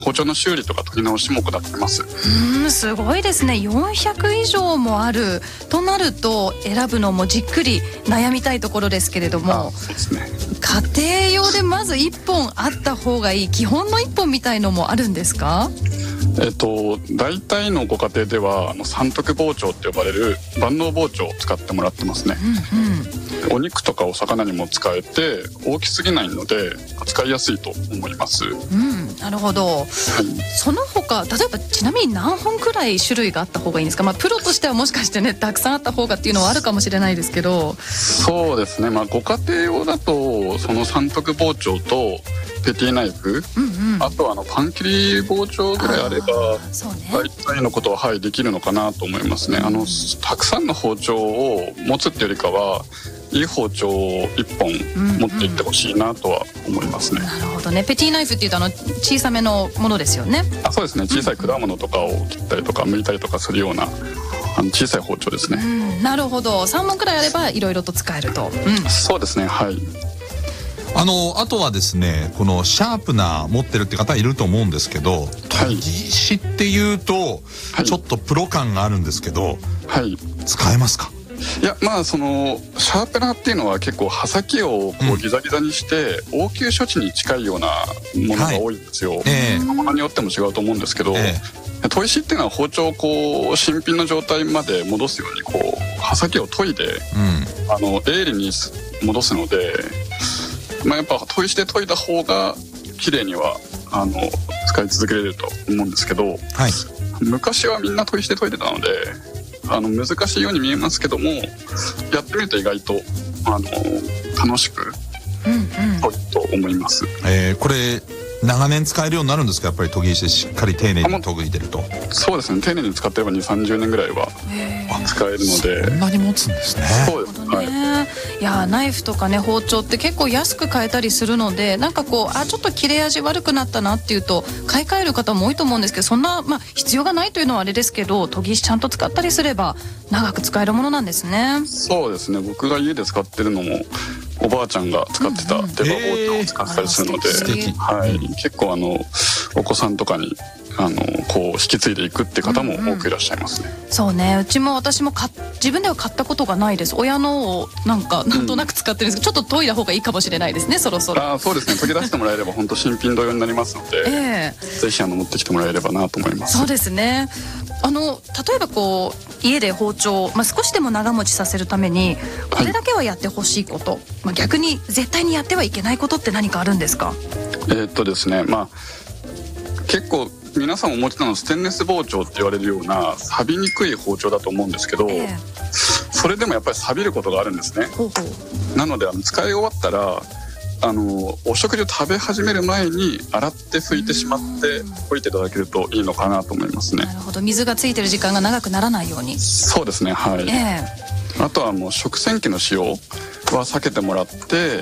包丁の修理とか研ぎ直しも行ってます。 すごいですね。400以上もあるとなると選ぶのもじっくり悩みたいところですけれども、 そうですね、 家庭用でまず1本あった方がいい基本の1本みたいのもあるんですか？ 大体のご家庭では三徳包丁って呼ばれる万能包丁を使ってもらってますね。お肉とかお魚にも使えて大きすぎないので扱いやすいと思います。 なるほど、その他例えばちなみに何本くらい種類があった方がいいんですか？プロとしてはもしかしてねたくさんあった方がっていうのはあるかもしれないですけど。そうですね、 ご家庭用だとその三徳包丁とペティナイフ、あとはパン切り包丁ぐらいあれば大体のことは、できるのかなと思いますね。たくさんの包丁を持つっていうよりかはいい包丁を1本持っていってほしいなとは思いますね。 なるほどね。ペティナイフっていうと小さめのものですよね。 そうですね、小さい果物とかを切ったりとか剥いたりとかするような小さい包丁ですね。 なるほど。3本くらいあればいろいろと使えると。 そうですね、はい。 あとはですね、このシャープナー持ってるって方いると思うんですけど、研ぎ師っていうとちょっとプロ感があるんですけど、使えますか？ いや、そのシャープナーっていうのは結構刃先をギザギザにして応急処置に近いようなものが多いんですよ。ものによっても違うと思うんですけど、砥石っていうのは包丁を新品の状態まで戻すように刃先を研いで、鋭利に戻すので、やっぱ砥石で研いだ方が綺麗には使い続けれると思うんですけど、昔はみんな砥石で研いでたので難しいように見えますけども、やってみると意外と楽しく研ぐと思います。 これ長年使えるようになるんですか？やっぱり研ぎ石でしっかり丁寧に研いでると。 そうですね、丁寧に使ってれば2、30年ぐらいは使えるので。 そんなに持つんですね。 そうですね。 いや、ナイフとかね包丁って結構安く買えたりするので、ちょっと切れ味悪くなったなっていうと買い替える方も多いと思うんですけど、そんな必要がないというのはあれですけど、研ぎ石ちゃんと使ったりすれば長く使えるものなんですね。 そうですね、僕が家で使ってるのもおばあちゃんが使ってた出刃包丁を使ったりするので、結構お子さんとかに引き継いでいくって方も多くいらっしゃいますね。 そうね、うちも私も自分では買ったことがないです。親のをなんとなく使ってるんですけど、ちょっと研いだ方がいいかもしれないですね、そろそろ。 そうですね、研ぎ出してもらえれば本当新品同様になりますので、ぜひ持ってきてもらえればなと思います。 そうですね。例えば家で包丁、少しでも長持ちさせるためにこれだけはやってほしいこと、逆に絶対にやってはいけないことって何かあるんですか？ ですね、結構皆さんお持ちなのステンレス包丁って言われるような錆びにくい包丁だと思うんですけど、それでもやっぱり錆びることがあるんですね。なので使い終わったらお食事を食べ始める前に洗って拭いてしまっておいていただけるといいのかなと思いますね。 なるほど、水がついてる時間が長くならないように。 そうですね、はい。あとは食洗機の使用は避けてもらって、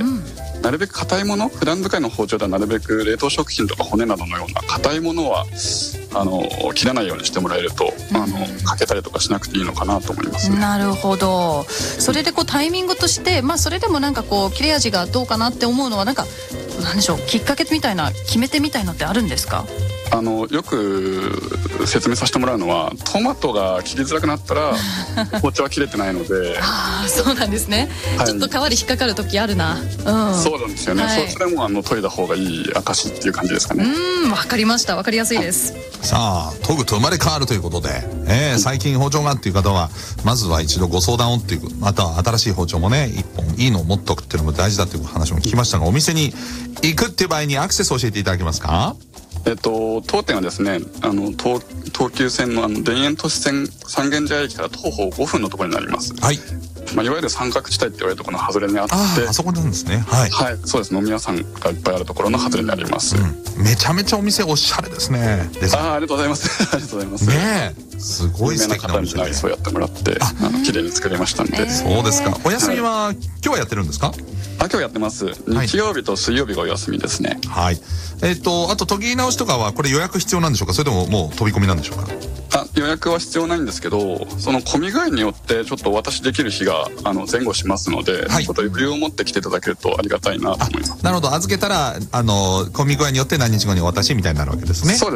なるべく硬いもの、普段使いの包丁ではなるべく冷凍食品とか骨などのような硬いものは切らないようにしてもらえると、かけたりとかしなくていいのかなと思いますね。 なるほど。それでタイミングとして、それでも切れ味がどうかなって思うのは何でしょう、きっかけみたいな決め手みたいのってあるんですか？ よく説明させてもらうのは、トマトが切りづらくなったら包丁は切れてないのでそうなんですね、ちょっと皮で引っかかる時あるな。 そうなんですよね、それも研いだ方がいい証っていう感じですかね。 わかりました、わかりやすいです。 さあ研ぐと生まれ変わるということで、最近包丁がっていう方はまずは一度ご相談をっていう、または新しい包丁もね一本いいのを持っとくっていうのも大事だという話も聞きましたが、お店に行くっていう場合にアクセスを教えていただけますか？ 当店はですね、東急線の田園都市線三軒茶屋駅から徒歩5分のところになります。いわゆる三角地帯って言われるところの外れにあって、 あそこなんですね。 そうです。飲み屋さんがいっぱいあるところの外れになります。 めちゃめちゃお店おしゃれですね。 ありがとうございますありがとうございます。 ねえ、すごい素敵なお店で、 そうやってもらって綺麗に作れましたんで。 そうですか。お休みは今日はやってるんですか？ 今日やってます。日曜日と水曜日がお休みですね。 あと研ぎ直しとかはこれ予約必要なんでしょうか？それとももう飛び込みなんでしょうか？ 予約は必要ないんですけど、その混み具合によってちょっとお渡しできる日が前後しますので、ちょっと余裕を持って来ていただけるとありがたいなと思います。 なるほど、預けたら混み具合によって何日後にお渡しみたいになるわけですね。 そうです。